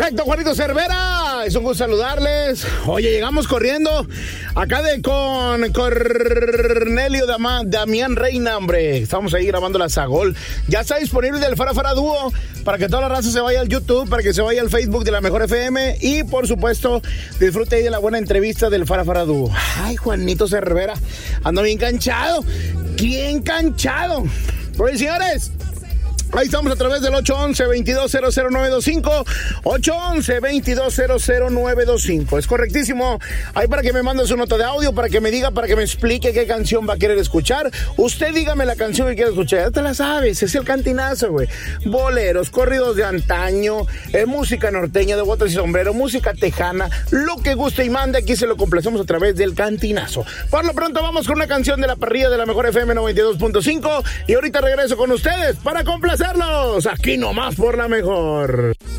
Perfecto, Juanito Cervera. Es un gusto saludarles. Oye, llegamos corriendo acá con Cornelio Damián Reina, hombre. Estamos ahí grabando la Sagol. Ya está disponible del Fara Fara Dúo para que toda la raza se vaya al YouTube, para que se vaya al Facebook de La Mejor FM y, por supuesto, disfrute ahí de la buena entrevista del Fara Fara Dúo. Ay, Juanito Cervera, ando bien canchado. Bien canchado. Oye, señores, ahí estamos a través del 811-2200-925. 811-2200-925. Es correctísimo. Ahí para que me mande su nota de audio, para que me diga, para que me explique qué canción va a querer escuchar. Usted dígame la canción que quiere escuchar. Ya te la sabes, es el cantinazo, güey. Boleros, corridos de antaño, música norteña de botas y sombrero, música tejana, lo que guste y mande, aquí se lo complacemos a través del cantinazo. Por lo pronto vamos con una canción de la parrilla de La Mejor FM 92.5 y ahorita regreso con ustedes para complacer. Aquí nomás por La Mejor.